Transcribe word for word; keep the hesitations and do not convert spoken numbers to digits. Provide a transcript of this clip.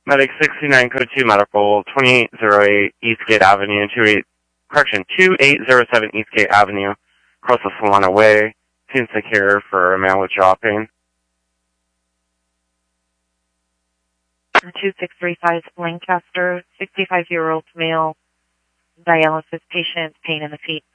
Medic sixty-nine, code two medical, twenty-eight oh eight Eastgate Avenue, twenty-eight, correction, twenty-eight oh seven Eastgate Avenue, across the Solana Way. Seems to care for a male with jaw pain. two six three five Lancaster, sixty-five-year-old male, dialysis patient, pain in the feet.